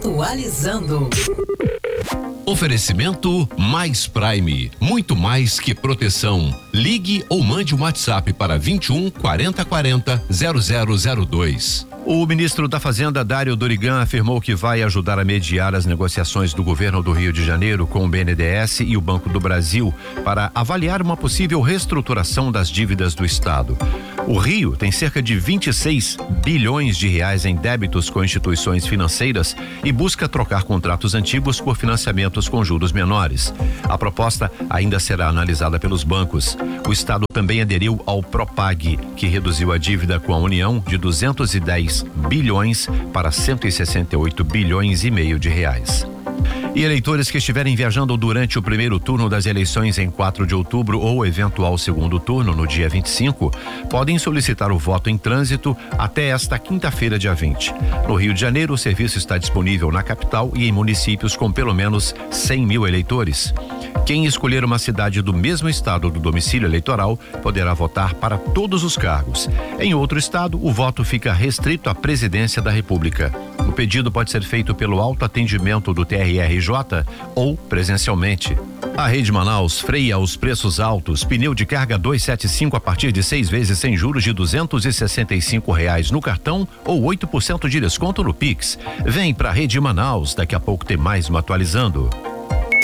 Atualizando. Oferecimento Mais Prime, muito mais que proteção. Ligue ou mande um WhatsApp para 21 40 40 0002. O ministro da Fazenda, Dário Dorigan, afirmou que vai ajudar a mediar as negociações do governo do Rio de Janeiro com o BNDES e o Banco do Brasil para avaliar uma possível reestruturação das dívidas do Estado. O Rio tem cerca de 26 bilhões de reais em débitos com instituições financeiras e busca trocar contratos antigos por financiamentos com juros menores. A proposta ainda será analisada pelos bancos. O Estado também aderiu ao Propag, que reduziu a dívida com a União de 210 bilhões para 168 bilhões e meio de reais. E eleitores que estiverem viajando durante o primeiro turno das eleições em 4 de outubro ou eventual segundo turno no dia 25, podem solicitar o voto em trânsito até esta quinta-feira, dia 20. No Rio de Janeiro, o serviço está disponível na capital e em municípios com pelo menos 100 mil eleitores. Quem escolher uma cidade do mesmo estado do domicílio eleitoral poderá votar para todos os cargos. Em outro estado, o voto fica restrito à presidência da República. O pedido pode ser feito pelo autoatendimento do TRRJ ou presencialmente. A Rede Manaus freia os preços altos. Pneu de carga 275 a partir de 6 vezes sem juros de R$265 no cartão ou 8% de desconto no Pix. Vem pra Rede Manaus, daqui a pouco tem mais no Atualizando.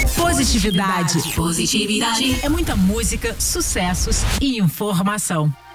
Positividade é muita música, sucessos e informação.